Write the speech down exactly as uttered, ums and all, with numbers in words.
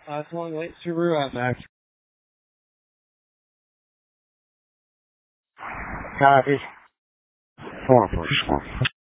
Uh, calling late Subaru at Max. Copy. Hold on for just one.